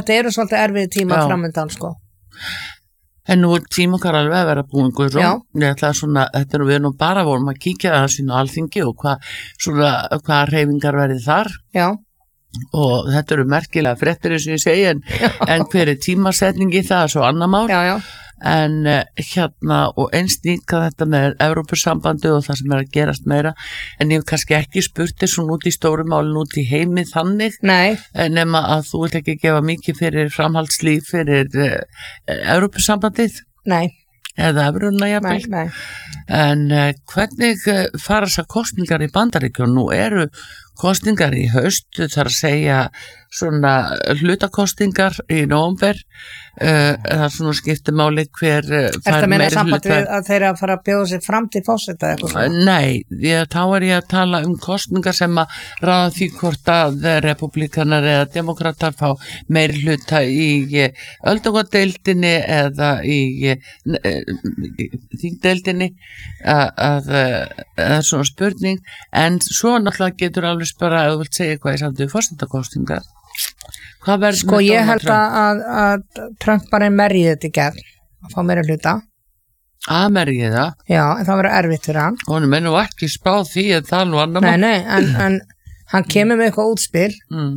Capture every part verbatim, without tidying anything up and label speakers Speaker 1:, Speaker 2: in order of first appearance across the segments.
Speaker 1: þetta eru svolítið erfið tíma framundan sko.
Speaker 2: En nú er tíma okkar alveg að vera búin Guðrún. Ég ætla að svona, þetta er við nú bara vorum að kíkja það sín á Alþingi og hvað svona, hvað hreyfingar verið þar.
Speaker 1: Já.
Speaker 2: Og þetta eru merkilega fréttir eins og ég segi en, en hver er tímasetningi það er svo annar mál.
Speaker 1: Já, já.
Speaker 2: En uh, hérna og eins líka þetta með Evrópusambandi og það sem er að gerast meira en ég hef kannski ekki spurt þessu út í stórum málun út í heimi þannig
Speaker 1: Nei.
Speaker 2: nema að þú vilt ekki gefa mikið fyrir framhaldslíf fyrir uh, Evrópusambandið
Speaker 1: Nei.
Speaker 2: eða Evruna jafnvel
Speaker 1: Nei, nei.
Speaker 2: En uh, hvernig uh, fara þessar kosningar í Bandaríkjunum? Nú eru kosningar í haust, þar að segja svona hlutakostingar í nóvember, uh, það er svona skiptumáli hver uh,
Speaker 1: Er það meina samband við að þeirra að fara að bjóða sér fram til fórseta eitthvað svona?
Speaker 2: Nei, ég, þá er ég að tala um kosningar sem að ráða því hvort að republikanar eða demokratar fá meiri hluta í öldungadeildinni eða í þingdeildinni að það er svona spurning en svo náttúrulega getur alveg bara að þú vilt segja eitthvað í samtöðu fórsetakostingar. Hvað verður
Speaker 1: sko ég held að, að Trump bara merjið þetta í gegn að fá meira hluta
Speaker 2: að merjið það?
Speaker 1: Já, en það verður erfitt fyrir hann
Speaker 2: Honum er nú ekki spáð því að það nú annar
Speaker 1: Nei, nei, en, en hann kemur með eitthvað útspil
Speaker 2: mm.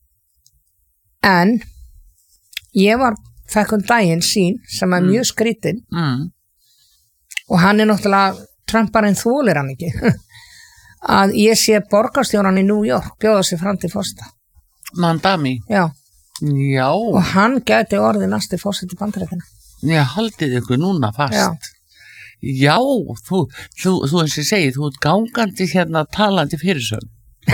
Speaker 1: en ég var fekk um daginn sín sem er
Speaker 2: mm.
Speaker 1: mjög skrítinn
Speaker 2: mm.
Speaker 1: og hann er náttúrulega Trump bara en þolir hann ekki að ég sé borgarstjóran í New York bjóða sig fram til fórseta
Speaker 2: Mandami?
Speaker 1: Já.
Speaker 2: Já.
Speaker 1: Og hann gæti orðið næsti fórseti Bandaríkjanna.
Speaker 2: Já, haldið ykkur núna fast.
Speaker 1: Já.
Speaker 2: Já, þú, þú, þú eins og segið, þú ert gangandi hérna talandi fyrirsögn.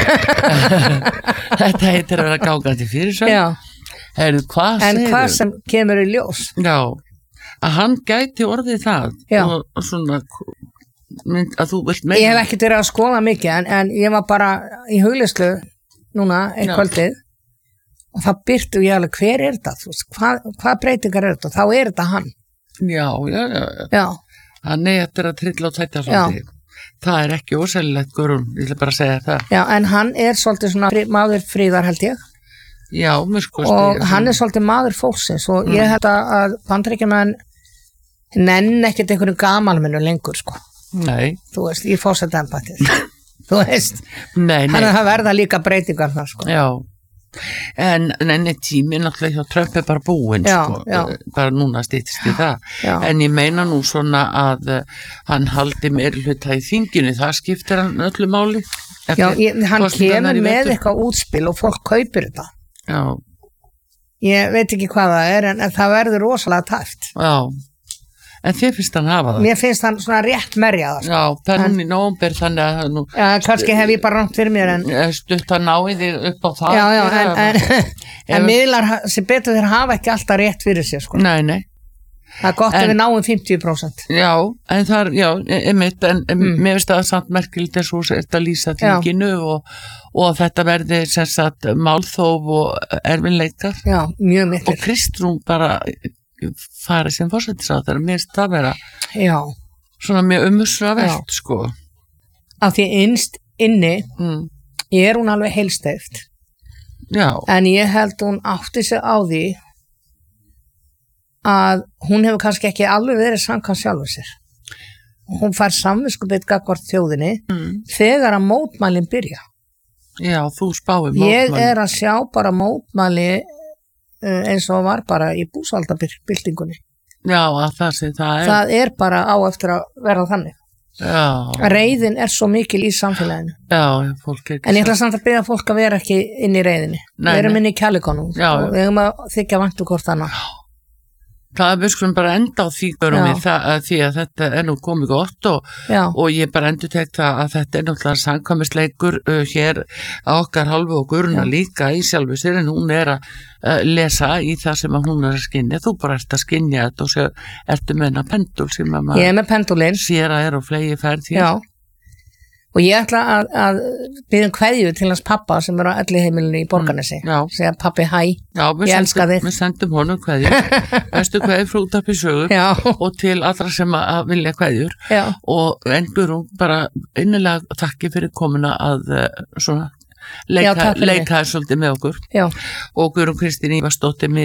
Speaker 2: Þetta heitir að vera gangandi fyrirsögn.
Speaker 1: Já.
Speaker 2: Heru, hvað
Speaker 1: en hvað sem kemur í ljós.
Speaker 2: Já, að hann gæti orðið það.
Speaker 1: Já.
Speaker 2: Og, og svona, mynd, að þú vilt meina.
Speaker 1: Ég hef ekkert verið að skoða mikið, en, en ég var bara í hugleyslu núna, eitt kvöldið. Og það byrtu ég alveg, hver er þetta? Þú veist, hvað, hvað breytingar er þetta? Og þá er þetta hann.
Speaker 2: Já, já, já. já.
Speaker 1: Já.
Speaker 2: Hann er eftir að trilla og tætja svolítið. Það er ekki ósælilegt, Guðrún, ég ætla bara að segja það.
Speaker 1: Já, en hann er svolítið svona frí, maður fríðar, held ég.
Speaker 2: Já, mér sko stið.
Speaker 1: Og hann er svolítið maður fólksins og mm. ég held að Bandaríkjamenn nenn ekkert einhverjum gamalmennu lengur, sko.
Speaker 2: Nei.
Speaker 1: Þú veist, ég fórseta embættið. Þú veist.
Speaker 2: Nei, nei.
Speaker 1: Þannig að það verða líka breytingar þar, sko.
Speaker 2: Já. En enni tími náttúrulega hjá Trump er bara búinn
Speaker 1: já,
Speaker 2: sko,
Speaker 1: já.
Speaker 2: bara núna stýttist í það
Speaker 1: já.
Speaker 2: En ég meina nú svona að uh, hann haldi meiri hluta í þinginu, það skiptir hann öllu máli
Speaker 1: Já, ég, hann kemur með eitthvað útspil og fólk kaupir þetta
Speaker 2: Já.
Speaker 1: Ég veit ekki hvað það er en, en það verður rosalega tæft
Speaker 2: Já, en þér finnst hann hafa það?
Speaker 1: Mér finnst hann svona rétt merjaðar
Speaker 2: Já, það er hún í nóvember þannig að nú,
Speaker 1: Já, kannski hef ég bara rangt fyrir mér en
Speaker 2: stutt að ná í þig upp á það
Speaker 1: Já, já, en, en, en miðlar sem betur þeir hafa ekki alltaf rétt fyrir sér sko.
Speaker 2: Nei, nei
Speaker 1: Það er gott en, ef við náum fimmtíu prósent
Speaker 2: Já, en það er, já, einmitt en mm. mér finnst það samt merkilegt þess að þetta lýsa þinginu og, og þetta verði sem sagt málþóf og erfinleikar
Speaker 1: Já, mjög mikil
Speaker 2: Og Kristrún bara farið sem forsætisráðherra, mér finnst það vera
Speaker 1: Já.
Speaker 2: svona mjög umhugsunarvert sko.
Speaker 1: Af því innst inni
Speaker 2: mm.
Speaker 1: er hún alveg heilsteypt.
Speaker 2: Já.
Speaker 1: En ég held hún átti sig á því að hún hefur kannski ekki alveg verið samkvæmt sjálfur sér. Hún fær samviskubit gagnvart þjóðinni
Speaker 2: mm.
Speaker 1: þegar að mótmælin byrja.
Speaker 2: Já, þú spáir mótmælin.
Speaker 1: Ég er að sjá bara mótmæli eins og var bara í búsaldabildingunni.
Speaker 2: Já, að það sé það er.
Speaker 1: Það er bara á eftir að verða þannig.
Speaker 2: Já.
Speaker 1: Reiðin er svo mikil í samfélaginu.
Speaker 2: Já, fólk er ekki.
Speaker 1: En ég ætla samt að byrja fólk að vera ekki inn í reiðinni.
Speaker 2: Nei,
Speaker 1: við erum
Speaker 2: nei.
Speaker 1: inn í kærleikanum og við höfum að þykja vantu hvort annað.
Speaker 2: Já. Það er við skulum bara enda á því við það, að því að þetta er nú komið gott og, og ég bara endur tekt það að þetta er náttúrulega samkvæmisleikur uh, hér á okkar hálfu og Guðrúna líka í sjálfu sér en hún er að uh, lesa í það sem að hún er að skynja. Þú bara ert að skynja þetta og sér, ertu með hennar pendul sem að maður
Speaker 1: ég er með pendulinn.
Speaker 2: Sér að er og flegi færð hér.
Speaker 1: Já. Og ég ætla að, að byrja um kveðju til hans pappa sem er á elliheimilinu í Borgarnesi.
Speaker 2: Mm,
Speaker 1: segja pappi hæ,
Speaker 2: já, ég elska þig. Við sendum honum kveðjur, bestu kveðjur frá Útvarpi Sögu og til allra sem að vilja kveðjur.
Speaker 1: Já.
Speaker 2: Og en Guðrún bara innilega þakki fyrir komuna að svona leika, leika svolítið með okkur.
Speaker 1: Já.
Speaker 2: Og Guðrún Kristín Ívarsdóttir með